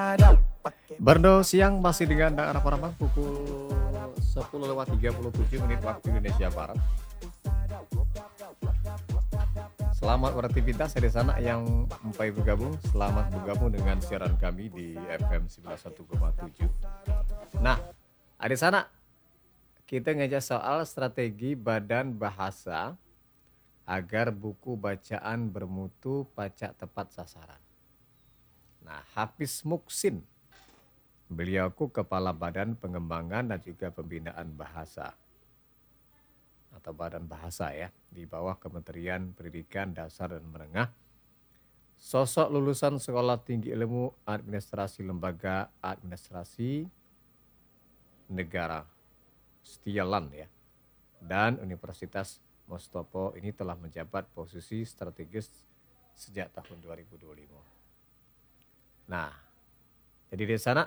Berdo siang masih dengan arah Paraman pukul 10:37 waktu Indonesia Barat. Selamat beraktivitas di sana yang sampai bergabung. Selamat bergabung dengan siaran kami di FM 91,7. Nah, di sana kita ngajak soal strategi badan bahasa agar buku bacaan bermutu pacak tepat sasaran. Nah, Hafiz Muksin, beliauku Kepala Badan Pengembangan dan juga Pembinaan Bahasa atau Badan Bahasa ya, di bawah Kementerian Pendidikan Dasar dan Menengah. Sosok lulusan Sekolah Tinggi Ilmu Administrasi Lembaga Administrasi Negara Setialan ya, dan Universitas Mostopo ini telah menjabat posisi strategis sejak tahun 2025. Nah, jadi di sana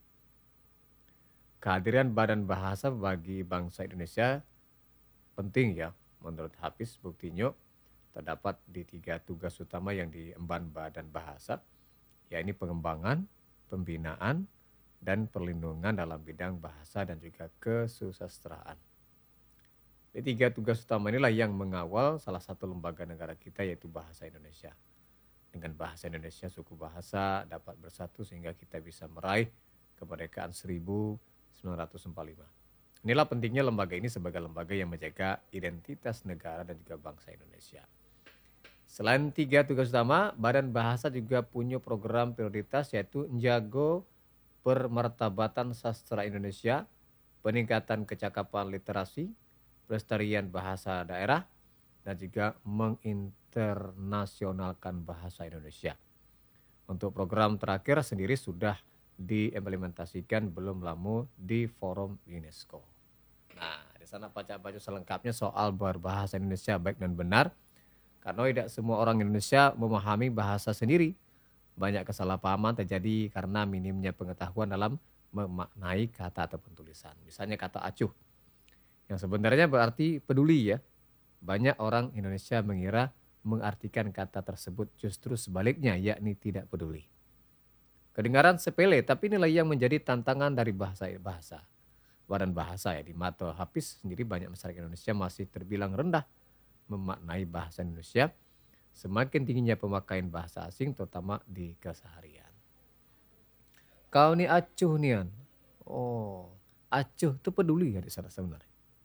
kehadiran Badan Bahasa bagi bangsa Indonesia penting ya, menurut Hafiz. Buktinya terdapat di 3 tugas utama yang diemban Badan Bahasa, yakni pengembangan, pembinaan, dan perlindungan dalam bidang bahasa dan juga kesusastraan. Di 3 tugas utama inilah yang mengawal salah satu lembaga negara kita, yaitu Bahasa Indonesia. Dengan bahasa Indonesia, suku bahasa dapat bersatu sehingga kita bisa meraih kemerdekaan 1945. Inilah pentingnya lembaga ini sebagai lembaga yang menjaga identitas negara dan juga bangsa Indonesia. Selain 3 tugas utama, Badan Bahasa juga punya program prioritas, yaitu menjaga pemartabatan sastra Indonesia, peningkatan kecakapan literasi, pelestarian bahasa daerah, dan juga menginternasionalkan bahasa Indonesia. Untuk program terakhir sendiri sudah diimplementasikan belum lama di forum UNESCO. Nah, di sana baca-baca selengkapnya soal berbahasa Indonesia baik dan benar. Karena tidak semua orang Indonesia memahami bahasa sendiri. Banyak kesalahpahaman terjadi karena minimnya pengetahuan dalam memaknai kata ataupun tulisan. Misalnya kata acuh, yang sebenarnya berarti peduli ya. Banyak orang Indonesia mengira mengartikan kata tersebut justru sebaliknya, yakni tidak peduli. Kedengaran sepele, tapi inilah yang menjadi tantangan dari bahasa. Badan bahasa ya, di mata Hafiz sendiri banyak masyarakat Indonesia masih terbilang rendah memaknai bahasa Indonesia. Semakin tingginya pemakaian bahasa asing terutama di keseharian. Kau nih acuh nian. Oh, acuh itu peduli ya di sana sebenarnya.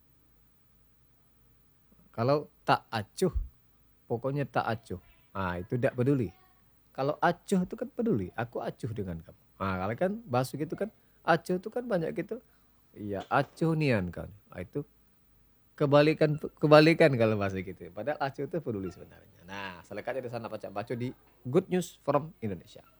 Kalau tak acuh, pokoknya tak acuh. Nah, itu tidak peduli. Kalau acuh itu kan peduli, aku acuh dengan kamu. Nah, kalau kan bahasa gitu kan, acuh itu kan banyak gitu. Iya, acuh nian kan. Nah, itu kebalikan kalau bahasa gitu. Padahal acuh itu peduli sebenarnya. Nah, selengkapnya di sana baca di Good News from Indonesia.